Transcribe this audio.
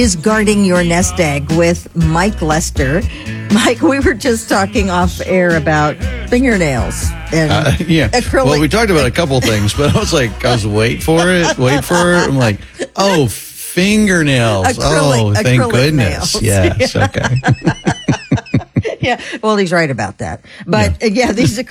Is guarding your nest egg with Mike Lester. Mike, we were just talking off air about fingernails and acrylic. Well, we talked about a couple things, but I was wait for it. I'm like, oh, fingernails. Thank goodness. Nails. Yes, okay. Yeah, well, he's right about that. But, these